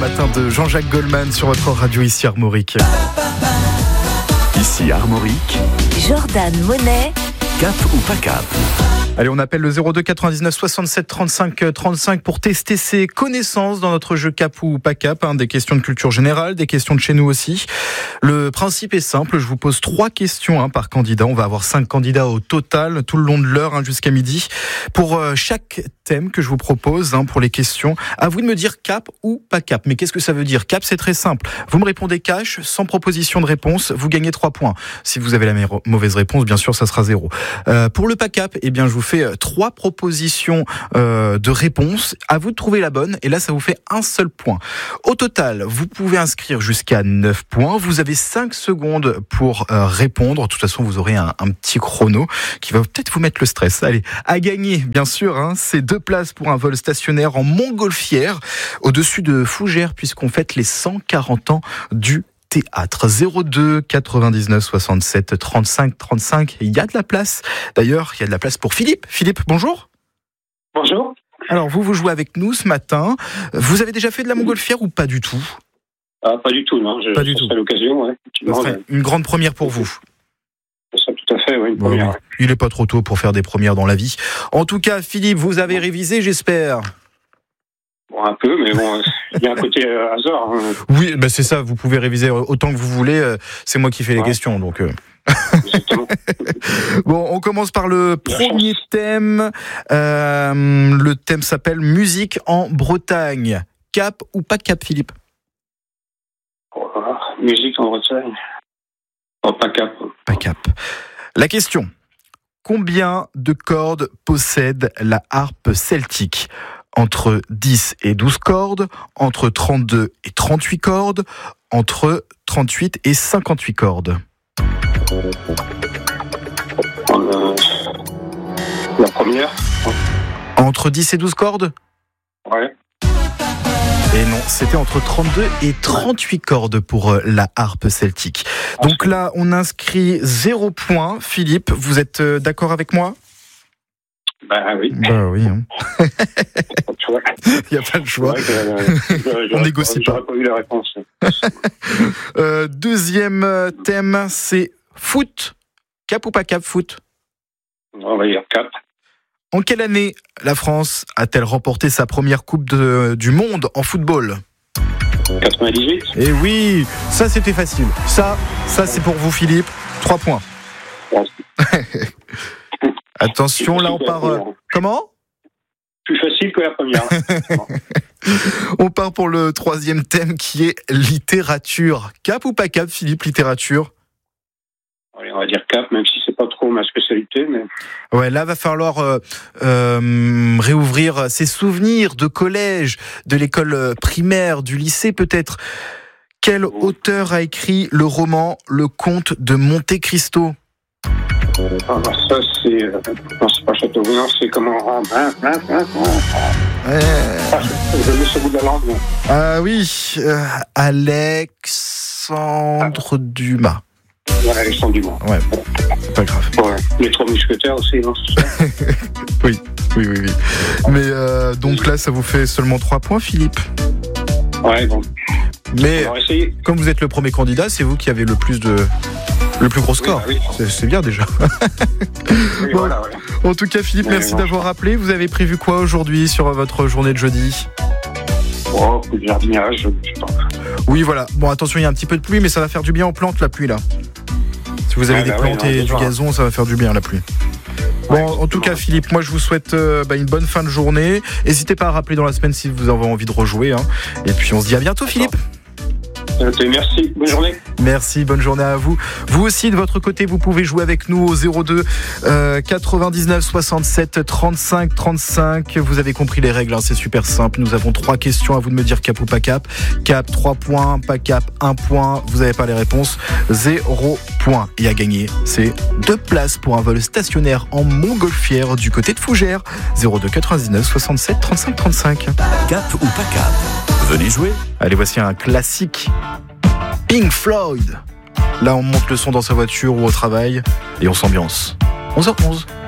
matin de Jean-Jacques Goldman sur votre radio ici Armorique. Ici Armorique, Jordan Monet, cap ou pas cap? Allez, on appelle le 02 99 67 35 35 pour tester ses connaissances dans notre jeu cap ou pas cap. Des questions de culture générale, des questions de chez nous aussi. Le principe est simple, je vous pose 3 questions par candidat. On va avoir 5 candidats au total tout le long de l'heure jusqu'à midi. Pour chaque thème que je vous propose, pour les questions, à vous de me dire cap ou pas cap. Mais qu'est-ce que ça veut dire? Cap, c'est très simple. Vous me répondez cash, sans proposition de réponse, vous gagnez 3 points. Si vous avez la mauvaise réponse, bien sûr, ça sera 0. Pour le pas cap, eh bien, je vous fais 3 propositions de réponse. À vous de trouver la bonne. Et là, ça vous fait un seul point. Au total, vous pouvez inscrire jusqu'à 9 points. Vous avez 5 secondes pour répondre. De toute façon, vous aurez un petit chrono qui va peut-être vous mettre le stress. Allez, à gagner, bien sûr, c'est 2 places pour un vol stationnaire en montgolfière au-dessus de Fougères, puisqu'on fête les 140 ans du théâtre. 02 99 67 35 35. Il y a de la place. D'ailleurs, il y a de la place pour Philippe. Philippe, bonjour. Bonjour. Alors, vous jouez avec nous ce matin. Vous avez déjà fait de la montgolfière ou pas du tout? Pas du tout, non. Pas du tout. À l'occasion, ouais. Ça serait une grande première pour vous. Ça serait tout à fait, oui, une première. Oui. Il n'est pas trop tôt pour faire des premières dans la vie. En tout cas, Philippe, vous avez révisé, j'espère. Bon, un peu, mais bon, il y a un côté hasard. Oui, c'est ça, vous pouvez réviser autant que vous voulez. C'est moi qui fais les questions, donc... Exactement. Bon, on commence par le premier thème. Le thème s'appelle musique en Bretagne. Cap ou pas cap, Philippe? Musique en Bretagne. Pas cap. Pas cap. La question. Combien de cordes possède la harpe celtique? Entre 10 et 12 cordes, entre 32 et 38 cordes, entre 38 et 58 cordes. La première. Entre 10 et 12 cordes? Ouais. Et non, c'était entre 32 et 38 cordes pour la harpe celtique. Donc là, on inscrit 0 point. Philippe, vous êtes d'accord avec moi? Oui. Oui. Il n'y a pas de choix. On négocie pas. J'aurais pas eu la réponse. Deuxième thème, c'est foot. Cap ou pas cap, foot? On va dire cap. En quelle année la France a-t-elle remporté sa première Coupe du Monde en football? 98. Eh oui, ça c'était facile. Ça c'est pour vous, Philippe. 3 points. Attention, là on part... Comment? Plus facile que la première. On part pour le troisième thème qui est littérature. Cap ou pas cap, Philippe, littérature? Allez, on va dire cap, même si c'est pas trop ma spécialité. Mais... Ouais, là va falloir réouvrir ses souvenirs de collège, de l'école primaire, du lycée peut-être. Quel auteur a écrit le roman Le Comte de Monte Cristo? Ça, c'est... Non, c'est pas Chateaubriand, c'est comment... Je mets ce bout de la langue. Ah oui, Alexandre Dumas. Ouais, Alexandre Dumas. Ouais, c'est pas grave. Ouais. Les 3 mousquetaires aussi, non? Oui. Mais donc là, ça vous fait seulement 3 points, Philippe. Ouais, bon. Mais comme vous êtes le premier candidat, c'est vous qui avez le plus gros score. Oui. C'est bien déjà. Oui, bon, voilà. En tout cas, Philippe, merci d'avoir appelé. Vous avez prévu quoi aujourd'hui sur votre journée de jeudi? Coup de jardinage, je sais pas. Oui, voilà. Bon, attention, il y a un petit peu de pluie, mais ça va faire du bien aux plantes, la pluie, là. Si vous avez des plantes et du gazon, ça va faire du bien, la pluie. Bon, en tout cas, Philippe, moi je vous souhaite une bonne fin de journée. N'hésitez pas à rappeler dans la semaine si vous avez envie de rejouer. Et puis on se dit à bientôt, Philippe. Merci, bonne journée. Merci, bonne journée à vous. Vous aussi, de votre côté, vous pouvez jouer avec nous au 02 99 67 35 35. Vous avez compris les règles, c'est super simple. Nous avons 3 questions, à vous de me dire cap ou pas cap. Cap, 3 points, pas cap, 1 point. Vous n'avez pas les réponses, 0 point. Et à gagner, c'est 2 places pour un vol stationnaire en montgolfière du côté de Fougères. 02 99 67 35 35. Cap ou pas cap? Venez jouer. Allez, voici un classique. Pink Floyd. Là, on monte le son dans sa voiture ou au travail et on s'ambiance. 11h11.